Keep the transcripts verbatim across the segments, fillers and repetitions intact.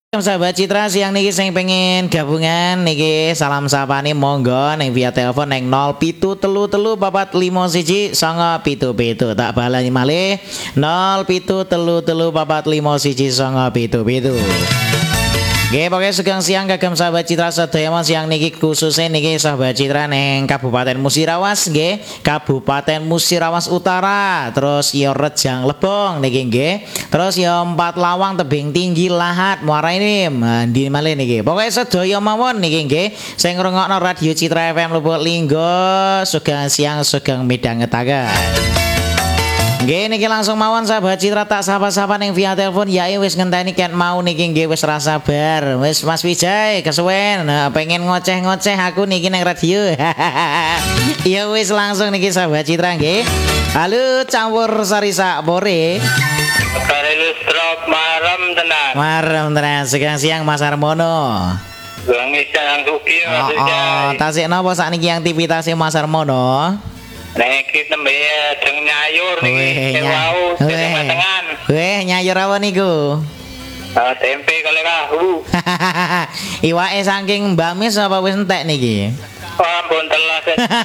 Sahabat Citra siang niki sing pengen gabungan niki salam sapane monggo neng via telepon neng nol pitu telu telu papat limo siji songo pitu pitu tak balani malih nol pitu telu telu papat limo siji songo pitu pitu. Oke, pokoknya segang siang kagem sahabat Citra sedaya siang niki khususnya niki sahabat Citra neng Kabupaten Musirawas nggih, Kabupaten Musirawas Utara, terus yo Rejang Lebong niki nggih. Terus yo Empat Lawang Tebing Tinggi Lahat Muara ini di malih niki. Pokoknya sedaya mawon niki nggih sing ngrungokno Radio Citra F M Lubuk Linggo segang siang segang midhangetaken. Nggih niki langsung mawon sahabat Citra tak sapa-sapa ning via telepon ya wis ngenteni ket mau niki nggih wis ra sabar. Wis Mas Wijay kesuwen nah, pengen ngoceh-ngoceh aku niki ning radio. Ya wis langsung niki sahabat Citra nggih. Halo campur sari sak bore. Karelu strop malam tenan. Malam tenan sekarang siang Mas Armono. Wong isang suki Mas Wijay. Oh, tasik napa sakniki aktivitas Mas Armono? Nek iki tembe deng nyayur niki wau tengan. Weh nyayur apa niku? Ah tempe kali tahu. Iwake saking mbamis apa wis entek niki? Oh ampun telas.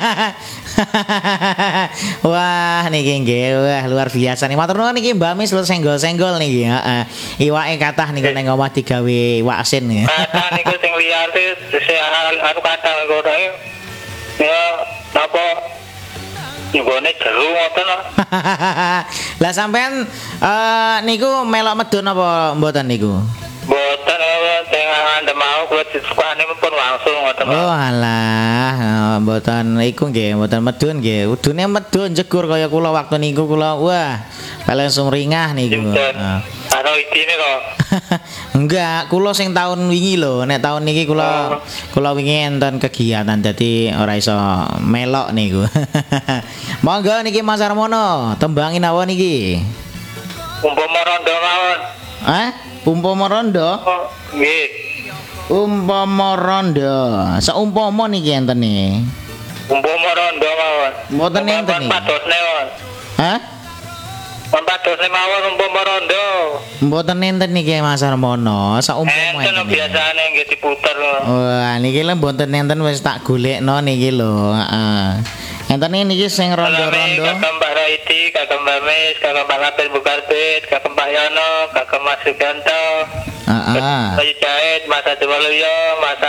Wah niki nggih wah luar biasa nih matur nuwun niki mbamis lu senggol-senggol niki heeh. Iwake kathah niku ning omah digawe iwak asin nggih. Kathah niku sing liar anu kathah kok ya napa Ibone jeru ngoten lho. Lah sampean uh, niku melok medun apa mboten niku? Mboten teng ande mau kuwi disukane pun langsung ngoten. Oh alah, oh, mboten iku nggih, mboten medun nggih. Udune medun jegur kaya kula waktu niku kula wah, paling sumringah niku. Heeh. Karo idine kok. Enggak, kula sing tahun wingi lho, nek tahun niki kula oh. kula wingi enten kegiatan dadi ora iso melok niku. Monggo niki Mas Armono, tembangin awan niki. Umpama rondo mawon. Hah? Umpama rondo? Oh, nggih. Umpama rondo. Saumpama niki enten nih. Umpama rondo mawon. Mboten enten niki. Padosne mawon. Hah? Padosne mawon umpama rondo. Mboten enten niki Mas Armono, saumpama enten. Enten biasane nggih diputer. Wah, niki lho mboten enten wis tak golekno niki lho, heeh. Enten niki sing rondo-rondo. Kakak Mbak Raiti, Kakak Mbak Mes, Kakak Mbak Lapis Bukarbit, Kakak Mbak Yono, Kakak Mas Suganto. Heeh. Mas Jahit, Mas Adewaluyo, Mas